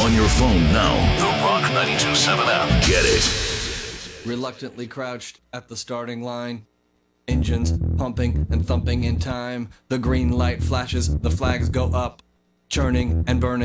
On your phone now. The Rock 92.7 app. Get it. Reluctantly crouched at the starting line. Engines pumping and thumping in time. The green light flashes, the flags go up. Churning and burning.